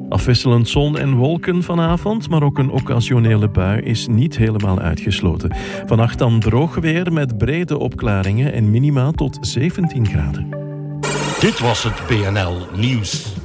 Afwisselend zon en wolken vanavond, maar ook een occasionele bui is niet helemaal uitgesloten. Vannacht dan droog weer met brede opklaringen en minima tot 17 graden. Dit was het BNL Nieuws.